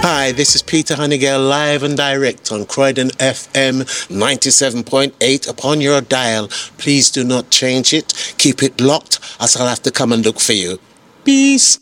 Hi, this is Peter Honeygale live and direct on Croydon FM 97.8 upon your dial. Please do not change it. Keep it locked, as I'll have to come and look for you. Peace.